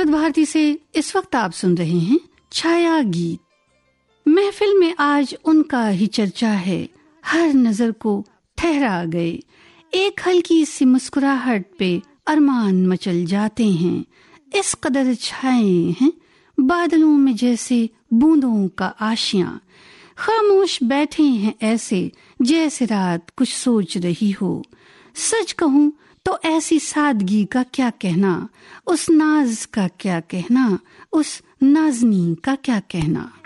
विविध भारती से इस वक्त आप सुन रहे हैं छाया गीत। महफिल में आज उनका ही चर्चा है, हर नजर को ठहरा गए। एक हल्की सी मुस्कुराहट पे अरमान मचल जाते हैं। इस कदर छाए हैं बादलों में जैसे बूंदों का आशियां। खामोश बैठे हैं ऐसे जैसे रात कुछ सोच रही हो। सच कहूं तो ऐसी सादगी का क्या कहना, उस नाज का क्या कहना, उस नाज़नी का क्या कहना।